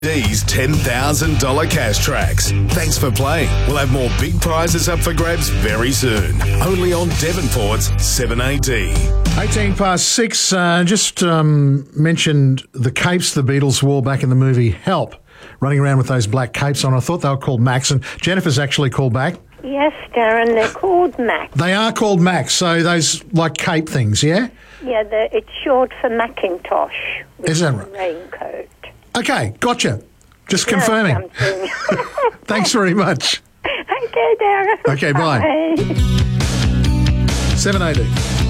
D's $10,000 cash tracks. Thanks for playing. We'll have more big prizes up for grabs very soon. Only on Devonport's 7AD. 6:18. Just mentioned the capes the Beatles wore back in the movie Help, running around with those black capes on. I thought they were called Macs, and Jennifer's actually called back. Yes, Darren, they're called Macs. They are called Macs, so those like cape things, yeah? Yeah, it's short for Macintosh. Is that right? Raincoat. Okay, gotcha. Just confirming. Thanks very much. Okay, Darren. Okay, bye. 7AD.